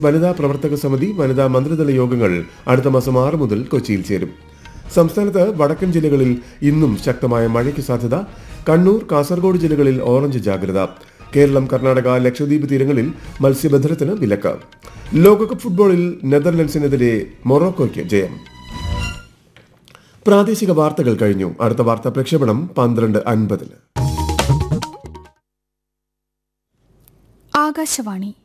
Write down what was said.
വനിതാ പ്രവർത്തക സമിതി വനിതാ മന്ത്രിതല യോഗങ്ങൾ അടുത്ത മാസം 6 മുതൽ കൊച്ചിയിൽ ചേരും. സംസ്ഥാനത്ത് വടക്കൻ ജില്ലകളിൽ ഇന്നും ശക്തമായ മഴയ്ക്ക് സാധ്യത. കണ്ണൂർ, കാസർഗോഡ് ജില്ലകളിൽ ഓറഞ്ച് ജാഗ്രത. കേരളം, കർണാടക, ലക്ഷദ്വീപ് തീരങ്ങളിൽ മത്സ്യബന്ധനത്തിന് വിലക്ക്. ലോകകപ്പ് ഫുട്ബോളിൽ നെതർലൻഡ്സിനെതിരെ മൊറോക്കോയ്ക്ക് ജയം. പ്രാദേശിക വാർത്തകൾ കഴിഞ്ഞു. അടുത്ത വാർത്താ പ്രക്ഷേപണം 12:50. ആകാശവാണി.